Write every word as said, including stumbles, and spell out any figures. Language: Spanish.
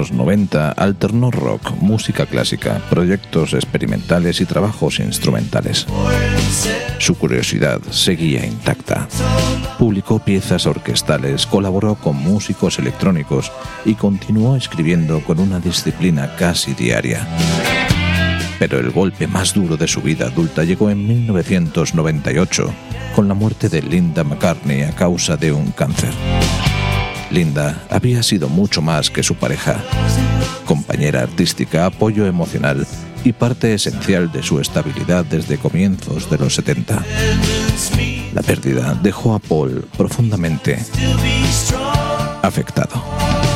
los noventa alternó rock, música clásica, proyectos experimentales y trabajos instrumentales. Su curiosidad seguía intacta. Publicó piezas orquestales, colaboró con músicos electrónicos y continuó escribiendo con una disciplina casi diaria. Pero el golpe más duro de su vida adulta llegó en mil novecientos noventa y ocho, con la muerte de Linda McCartney a causa de un cáncer. Linda había sido mucho más que su pareja, compañera artística, apoyo emocional y parte esencial de su estabilidad desde comienzos de los setenta. La pérdida dejó a Paul profundamente afectado.